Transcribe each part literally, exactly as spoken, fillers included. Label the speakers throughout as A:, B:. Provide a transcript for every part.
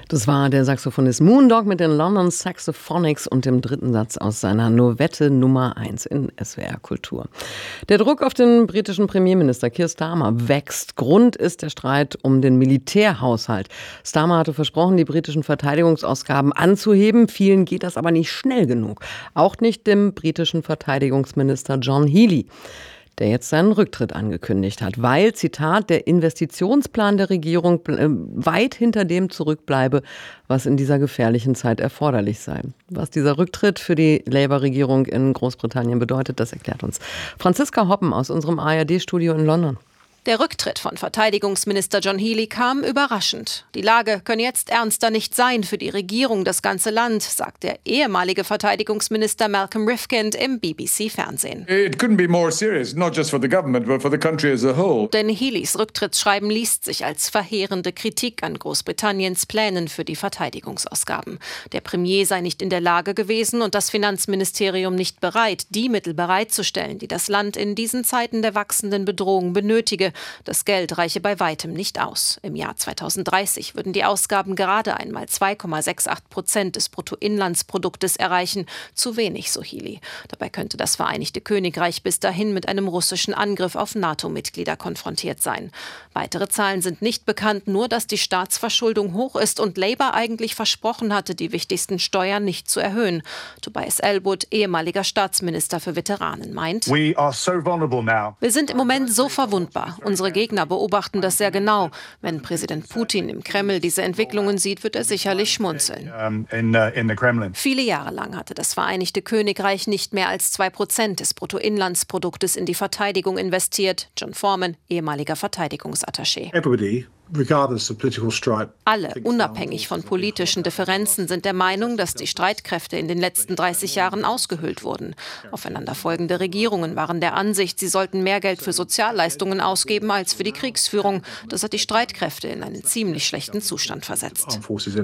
A: Das war der Saxophonist Moondog mit den London Saxophonics und dem dritten Satz aus seiner Novette Nummer eins in S W R Kultur. Der Druck auf den britischen Premierminister Keir Starmer wächst. Grund ist der Streit um den Militärhaushalt. Starmer hatte versprochen, die britischen Verteidigungsausgaben anzuheben. Vielen geht das aber nicht schnell genug. Auch nicht dem britischen Verteidigungsminister John Healey, der jetzt seinen Rücktritt angekündigt hat, weil, Zitat, der Investitionsplan der Regierung weit hinter dem zurückbleibe, was in dieser gefährlichen Zeit erforderlich sei. Was dieser Rücktritt für die Labour-Regierung in Großbritannien bedeutet, das erklärt uns Franziska Hoppen aus unserem A R D-Studio in London.
B: Der Rücktritt von Verteidigungsminister John Healey kam überraschend. Die Lage könne jetzt ernster nicht sein für die Regierung, das ganze Land, sagt der ehemalige Verteidigungsminister Malcolm Rifkind im B B C-Fernsehen.
C: It couldn't be more serious, not just for the government, but for the country as a whole.
B: Denn Healeys Rücktrittsschreiben liest sich als verheerende Kritik an Großbritanniens Plänen für die Verteidigungsausgaben. Der Premier sei nicht in der Lage gewesen und das Finanzministerium nicht bereit, die Mittel bereitzustellen, die das Land in diesen Zeiten der wachsenden Bedrohung benötige. Das Geld reiche bei weitem nicht aus. Im Jahr zweitausenddreißig würden die Ausgaben gerade einmal zwei Komma achtundsechzig Prozent des Bruttoinlandsproduktes erreichen. Zu wenig, so Healey. Dabei könnte das Vereinigte Königreich bis dahin mit einem russischen Angriff auf NATO-Mitglieder konfrontiert sein. Weitere Zahlen sind nicht bekannt, nur dass die Staatsverschuldung hoch ist und Labour eigentlich versprochen hatte, die wichtigsten Steuern nicht zu erhöhen. Tobias Ellwood, ehemaliger Staatsminister für Veteranen, meint:
D: We are so vulnerable now.
B: Wir sind im Moment so verwundbar. Unsere Gegner beobachten das sehr genau. Wenn Präsident Putin im Kreml diese Entwicklungen sieht, wird er sicherlich schmunzeln.
D: In, uh, in the Kremlin.
B: Viele Jahre lang hatte das Vereinigte Königreich nicht mehr als zwei Prozent des Bruttoinlandsproduktes in die Verteidigung investiert. John Foreman, ehemaliger Verteidigungsattaché.
E: Everybody, regardless of political stripe.
B: Alle, unabhängig von politischen Differenzen, sind der Meinung, dass die Streitkräfte in den letzten dreißig Jahren ausgehöhlt wurden. Aufeinanderfolgende Regierungen waren der Ansicht, sie sollten mehr Geld für Sozialleistungen ausgeben als für die Kriegsführung. Das hat die Streitkräfte in einen ziemlich schlechten Zustand versetzt.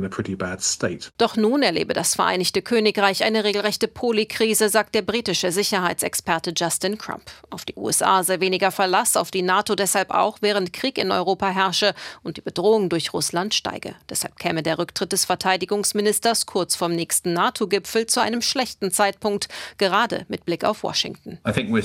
B: Doch nun erlebe das Vereinigte Königreich eine regelrechte Polykrise, sagt der britische Sicherheitsexperte Justin Crump. Auf die U S A sei weniger Verlass, auf die NATO deshalb auch, während Krieg in Europa herrsche und die Bedrohung durch Russland steige. Deshalb käme der Rücktritt des Verteidigungsministers kurz vorm nächsten NATO-Gipfel zu einem schlechten Zeitpunkt, gerade mit Blick auf Washington.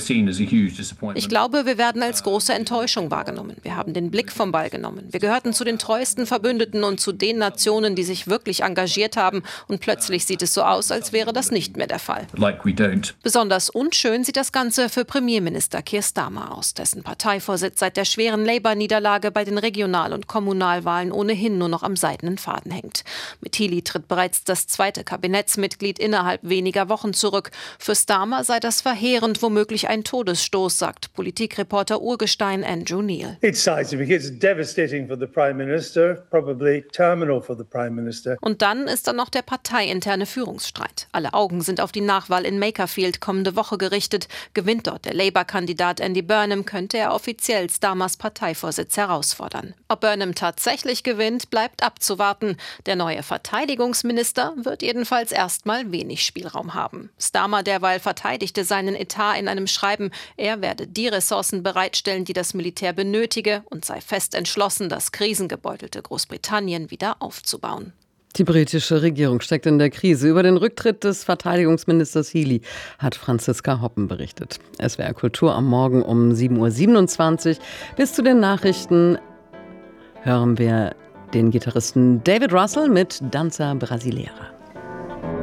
B: Ich glaube, wir werden als große Enttäuschung wahrgenommen. Wir haben den Blick vom Ball genommen. Wir gehörten zu den treuesten Verbündeten und zu den Nationen, die sich wirklich engagiert haben. Und plötzlich sieht es so aus, als wäre das nicht mehr der Fall.
C: Like we don't.
B: Besonders unschön sieht das Ganze für Premierminister Keir Starmer aus, dessen Parteivorsitz seit der schweren Labour-Niederlage bei den Regional- und Kommunalwahlen ohnehin nur noch am seidenen Faden hängt. Mit Healey tritt bereits das zweite Kabinettsmitglied innerhalb weniger Wochen zurück. Für Starmer sei das verheerend, womöglich ein Todesstoß, sagt Politikreporter Urgestein Andrew Neil.
F: It's decisive, it's devastating for the Prime Minister, probably terminal for the Prime Minister.
B: Und dann ist da noch der parteiinterne Führungsstreit. Alle Augen sind auf die Nachwahl in Makerfield kommende Woche gerichtet. Gewinnt dort der Labour-Kandidat Andy Burnham, könnte er offiziell Starmers Parteivorsitz herausfordern. Ob Burnham tatsächlich gewinnt, bleibt abzuwarten. Der neue Verteidigungsminister wird jedenfalls erstmal wenig Spielraum haben. Starmer derweil verteidigte seinen Etat in einem Schreiben, er werde die Ressourcen bereitstellen, die das Militär benötige, und sei fest entschlossen, das krisengebeutelte Großbritannien wieder aufzubauen.
A: Die britische Regierung steckt in der Krise. Über den Rücktritt des Verteidigungsministers Healey hat Franziska Hoppen berichtet. S W R Kultur am Morgen um sieben Uhr siebenundzwanzig. Bis zu den Nachrichten hören wir den Gitarristen David Russell mit Danza Brasileira.